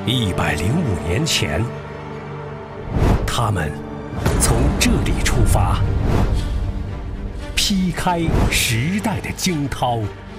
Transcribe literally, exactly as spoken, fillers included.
一百零五年前，他们从这里出发，劈开时代的惊涛，